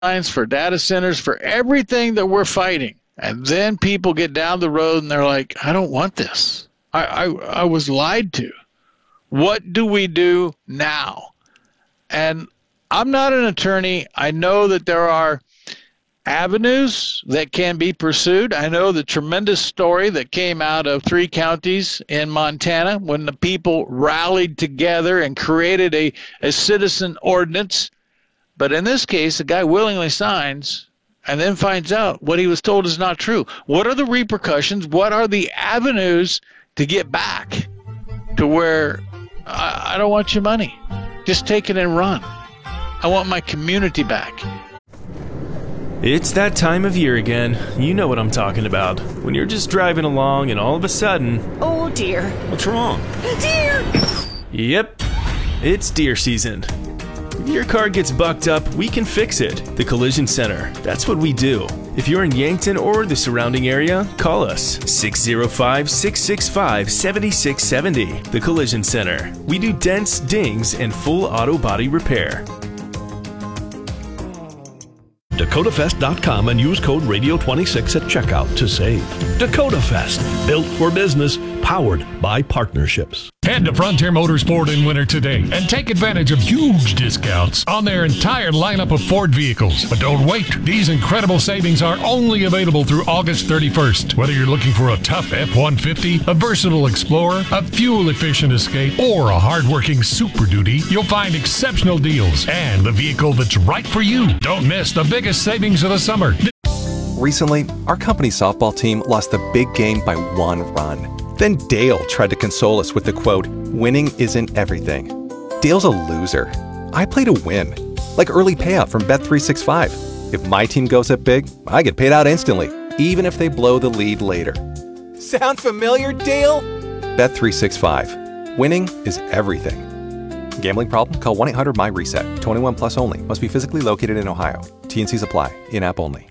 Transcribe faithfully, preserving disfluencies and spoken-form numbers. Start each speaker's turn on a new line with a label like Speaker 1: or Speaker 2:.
Speaker 1: lines, for data centers, for everything that we're fighting. And then people get down the road and they're like, I don't want this. I, I, I was lied to. What do we do now? And I'm not an attorney. I know that there are avenues that can be pursued. I know the tremendous story that came out of three counties in Montana when the people rallied together and created a, a citizen ordinance. But in this case, the guy willingly signs and then finds out what he was told is not true. What are the repercussions? What are the avenues to get back to where I, I don't want your money? Just take it and run. I want my community back.
Speaker 2: It's that time of year again. You know what I'm talking about. When you're just driving along and all of a sudden...
Speaker 3: Oh dear.
Speaker 4: What's wrong?
Speaker 3: Deer!
Speaker 2: Yep, it's deer season. If your car gets bucked up, we can fix it. The Collision Center. That's what we do. If you're in Yankton or the surrounding area, call us six oh five, six six five, seven six seven oh. The Collision Center. We do dents, dings, and full auto body repair.
Speaker 5: Dakota Fest dot com and use code radio twenty-six at checkout to save. Dakota Fest, built for business, powered by partnerships.
Speaker 6: Head to Frontier Motorsport in winter today and take advantage of huge discounts on their entire lineup of Ford vehicles. But don't wait. These incredible savings are only available through August thirty-first. Whether you're looking for a tough F one fifty, a versatile Explorer, a fuel-efficient Escape, or a hard-working Super Duty, you'll find exceptional deals and the vehicle that's right for you. Don't miss the biggest savings of the summer.
Speaker 7: Recently, our company's softball team lost the big game by one run. Then Dale tried to console us with the quote, winning isn't everything. Dale's a loser. I play to win. Like early payout from Bet three sixty-five. If my team goes up big, I get paid out instantly, even if they blow the lead later. Sound familiar, Dale? Bet three sixty-five. Winning is everything. Gambling problem? Call one eight hundred M Y RESET. twenty-one plus only. Must be physically located in Ohio. T and Cs apply. In-app only.